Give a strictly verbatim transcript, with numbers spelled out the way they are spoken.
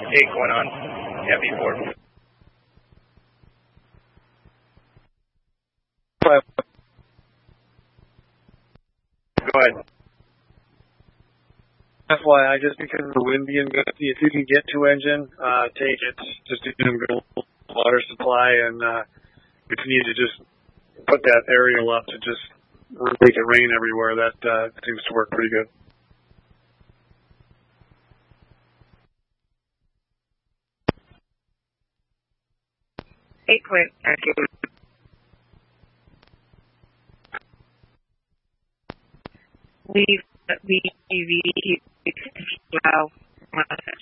eight going on. Yeah, B four. Go ahead. F Y I, just because of the wind being good, if you can get two engine, uh, take it. Just to get them good water supply, and uh, if you need to just put that aerial up to just make it rain everywhere, that uh, seems to work pretty good. Eight point. We we we wow.